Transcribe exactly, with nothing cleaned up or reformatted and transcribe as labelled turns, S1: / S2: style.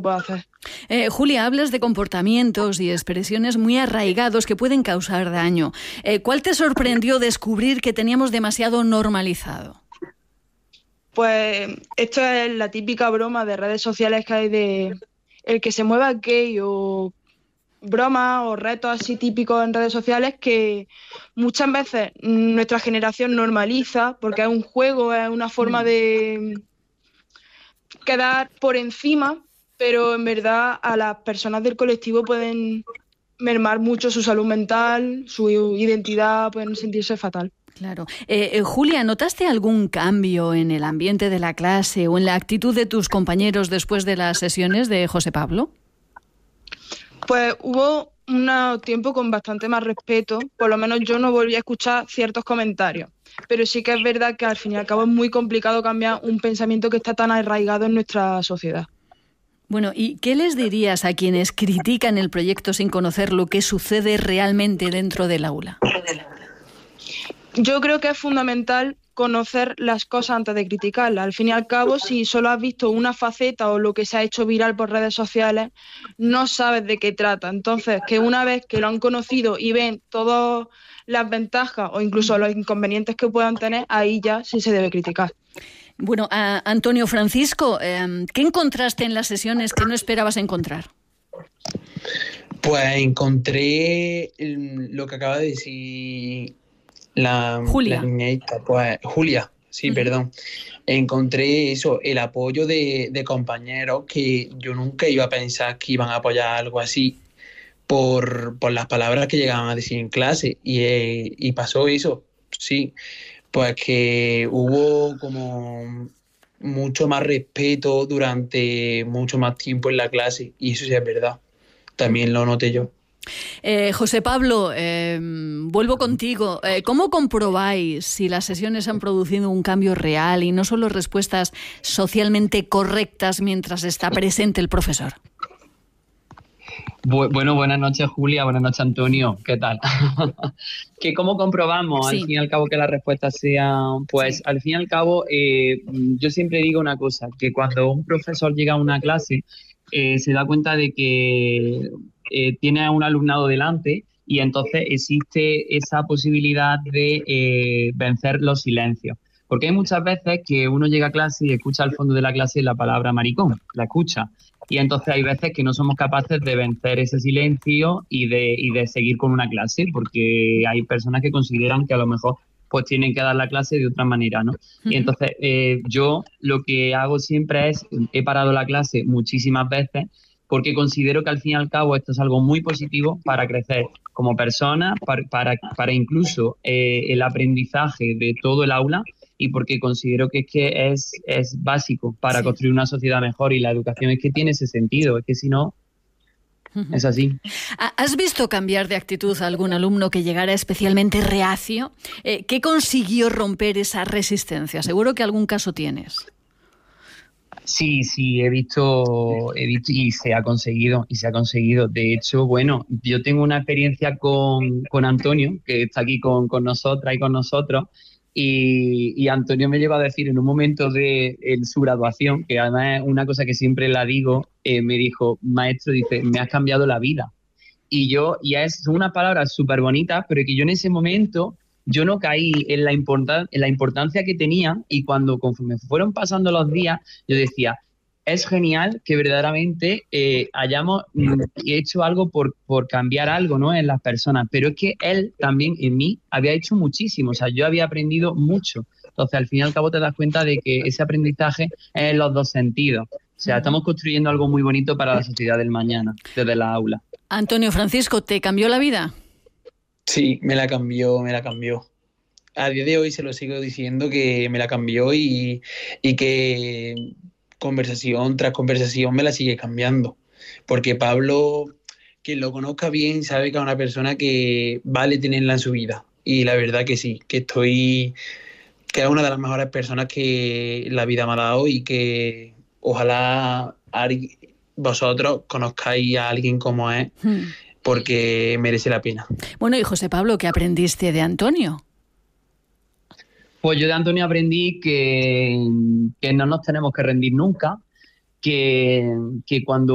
S1: puede hacer.
S2: Eh, Julia, hablas de comportamientos y expresiones muy arraigados que pueden causar daño. Eh, ¿Cuál te sorprendió descubrir que teníamos demasiado normalizado?
S1: Pues esto es la típica broma de redes sociales que hay de el que se mueva gay o bromas o retos así típicos en redes sociales que muchas veces nuestra generación normaliza porque es un juego, es una forma de quedar por encima, pero en verdad a las personas del colectivo pueden mermar mucho su salud mental, su identidad, pueden sentirse fatal.
S2: Claro. Eh, eh, Julia, ¿notaste algún cambio en el ambiente de la clase o en la actitud de tus compañeros después de las sesiones de José Pablo?
S1: Pues hubo un tiempo con bastante más respeto, por lo menos yo no volví a escuchar ciertos comentarios, pero sí que es verdad que al fin y al cabo es muy complicado cambiar un pensamiento que está tan arraigado en nuestra sociedad.
S2: Bueno, ¿y qué les dirías a quienes critican el proyecto sin conocer lo que sucede realmente dentro del aula?
S1: Yo creo que es fundamental conocer las cosas antes de criticarlas. Al fin y al cabo, si solo has visto una faceta o lo que se ha hecho viral por redes sociales, no sabes de qué trata. Entonces, que una vez que lo han conocido y ven todas las ventajas o incluso los inconvenientes que puedan tener, ahí ya sí se debe criticar.
S2: Bueno, a Antonio Francisco, eh, ¿qué encontraste en las sesiones que no esperabas encontrar?
S3: Pues encontré lo que acaba de decir la,
S2: Julia.
S3: la niñita, pues Julia, sí, uh-huh. perdón. Encontré eso, el apoyo de, de compañeros que yo nunca iba a pensar que iban a apoyar algo así por, por las palabras que llegaban a decir en clase. Y, eh, y pasó eso, sí. Pues que hubo como mucho más respeto durante mucho más tiempo en la clase, y eso sí es verdad, también lo noté yo.
S2: Eh, José Pablo, eh, vuelvo contigo. Eh, ¿Cómo comprobáis si las sesiones han producido un cambio real y no solo respuestas socialmente correctas mientras está presente el profesor?
S4: Bueno, buenas noches, Julia, buenas noches, Antonio, ¿qué tal? ¿Que cómo comprobamos,
S2: sí.
S4: al fin y al cabo, que las respuestas sean? Pues, sí. al fin y al cabo, eh, yo siempre digo una cosa, que cuando un profesor llega a una clase, eh, se da cuenta de que eh, tiene a un alumnado delante y entonces existe esa posibilidad de eh, vencer los silencios. Porque hay muchas veces que uno llega a clase y escucha al fondo de la clase la palabra maricón, la escucha. Y entonces hay veces que no somos capaces de vencer ese silencio y de, y de seguir con una clase, porque hay personas que consideran que a lo mejor pues tienen que dar la clase de otra manera, ¿no? Uh-huh. Y entonces eh, yo lo que hago siempre es, he parado la clase muchísimas veces, porque considero que al fin y al cabo esto es algo muy positivo para crecer como persona, para, para, para incluso eh, el aprendizaje de todo el aula, y porque considero que es que es, es básico para sí. construir una sociedad mejor, y la educación es que tiene ese sentido, es que si no, uh-huh. es así.
S2: ¿Has visto cambiar de actitud a algún alumno que llegara especialmente reacio? Eh, ¿Qué consiguió romper esa resistencia? Seguro que algún caso tienes.
S4: Sí, sí, he visto, he visto y se ha conseguido, y se ha conseguido. De hecho, bueno, yo tengo una experiencia con, con Antonio, que está aquí con, con nosotras y con nosotros, y, y Antonio me llegó a decir en un momento de en su graduación, que además es una cosa que siempre la digo, eh, me dijo, maestro, dice, me has cambiado la vida. Y yo, y es una palabra súper bonita, pero que yo en ese momento, yo no caí en la, importan- en la importancia que tenía, y cuando conforme fueron pasando los días, yo decía, es genial que verdaderamente eh, hayamos mm, hecho algo por, por cambiar algo, ¿no?, en las personas, pero es que él también en mí había hecho muchísimo, o sea, yo había aprendido mucho. Entonces, al fin y al cabo te das cuenta de que ese aprendizaje es en los dos sentidos. O sea, estamos construyendo algo muy bonito para la sociedad del mañana, desde la aula.
S2: Antonio Francisco, ¿te cambió la vida?
S3: Sí, me la cambió, me la cambió. A día de hoy se lo sigo diciendo que me la cambió, y, y que conversación tras conversación me la sigue cambiando. Porque Pablo, quien lo conozca bien, sabe que es una persona que vale tenerla en su vida. Y la verdad que sí, que estoy, que es una de las mejores personas que la vida me ha dado, y que ojalá vosotros conozcáis a alguien como es, hmm. porque merece la pena.
S2: Bueno, y José Pablo, ¿qué aprendiste de Antonio?
S4: Pues yo de Antonio aprendí que, que no nos tenemos que rendir nunca, que, que cuando